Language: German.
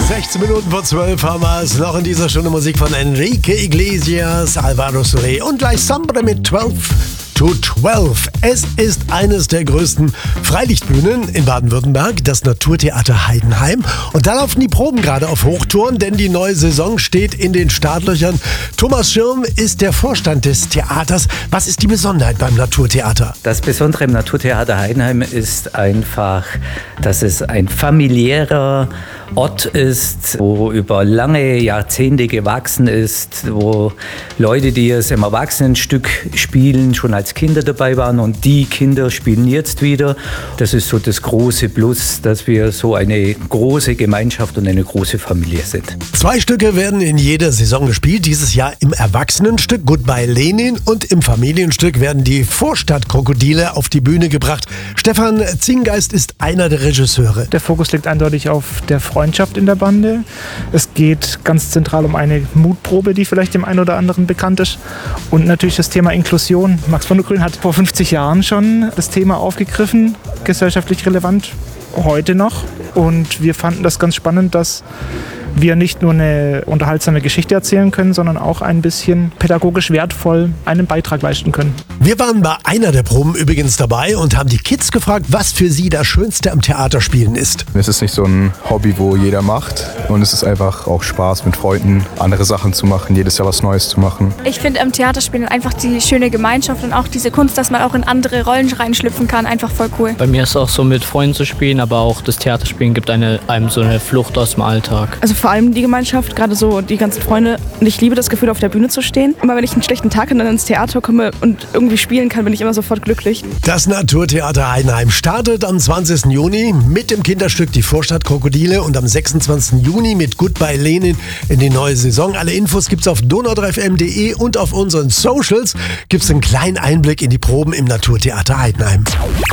16 Minuten vor 12 haben wir es. Noch in dieser Stunde Musik von Enrique Iglesias, Alvaro Soler und gleich Sambre mit 12 to 12. Es ist eines der größten Freilichtbühnen in Baden-Württemberg, das Naturtheater Heidenheim. Und da laufen die Proben gerade auf Hochtouren, denn die neue Saison steht in den Startlöchern. Thomas Schirm ist der Vorstand des Theaters. Was ist die Besonderheit beim Naturtheater? Das Besondere im Naturtheater Heidenheim ist einfach, dass es ein familiärer Ort ist, wo über lange Jahrzehnte gewachsen ist, wo Leute, die es im Erwachsenenstück spielen, schon als Kinder dabei waren und die Kinder spielen jetzt wieder. Das ist so das große Plus, dass wir so eine große Gemeinschaft und eine große Familie sind. 2 Stücke werden in jeder Saison gespielt. Dieses Jahr im Erwachsenenstück Goodbye Lenin und im Familienstück werden die Vorstadtkrokodile auf die Bühne gebracht. Stefan Zingeist ist einer der Regisseure. Der Fokus liegt eindeutig auf der Freundschaft in der Bande. Es geht ganz zentral um eine Mutprobe, die vielleicht dem einen oder anderen bekannt ist. Und natürlich das Thema Inklusion. Max von der Grün hat vor 50 Jahren schon das Thema aufgegriffen, gesellschaftlich relevant, heute noch. Und wir fanden das ganz spannend, dass wir nicht nur eine unterhaltsame Geschichte erzählen können, sondern auch ein bisschen pädagogisch wertvoll einen Beitrag leisten können. Wir waren bei einer der Proben übrigens dabei und haben die Kids gefragt, was für sie das Schönste am Theaterspielen ist. Es ist nicht so ein Hobby, wo jeder macht, und es ist einfach auch Spaß mit Freunden, andere Sachen zu machen, jedes Jahr was Neues zu machen. Ich finde am Theaterspielen einfach die schöne Gemeinschaft und auch diese Kunst, dass man auch in andere Rollen reinschlüpfen kann, einfach voll cool. Bei mir ist es auch so, mit Freunden zu spielen, aber auch das Theaterspielen gibt einem so eine Flucht aus dem Alltag. Also vor allem die Gemeinschaft, gerade so die ganzen Freunde. Und ich liebe das Gefühl, auf der Bühne zu stehen. Immer wenn ich einen schlechten Tag und dann ins Theater komme und irgendwie spielen kann, bin ich immer sofort glücklich. Das Naturtheater Heidenheim startet am 20. Juni mit dem Kinderstück Die Vorstadtkrokodile und am 26. Juni mit Goodbye Lenin in die neue Saison. Alle Infos gibt's auf donau3fm.de und auf unseren Socials gibt's einen kleinen Einblick in die Proben im Naturtheater Heidenheim.